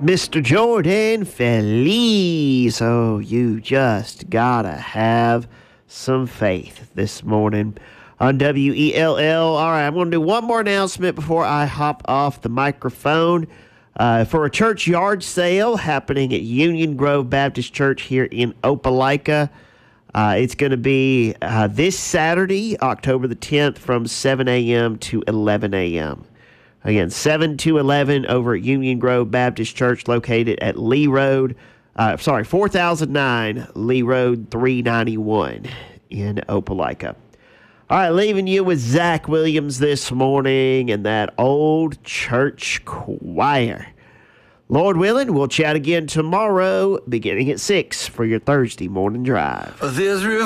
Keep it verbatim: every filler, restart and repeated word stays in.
Mister Jordan Feliz. Oh, you just gotta have some faith this morning on W E L L. All right, I'm going to do one more announcement before I hop off the microphone. Uh, for a church yard sale happening at Union Grove Baptist Church here in Opelika. Uh, it's going to be uh, this Saturday, October the tenth, from seven a.m. to eleven a.m. Again, seven to eleven over at Union Grove Baptist Church, located at Lee Road, uh, sorry, four thousand nine Lee Road three ninety-one in Opelika. All right, leaving you with Zach Williams this morning and that old church choir. Lord willing, we'll chat again tomorrow beginning at six for your Thursday morning drive. There's real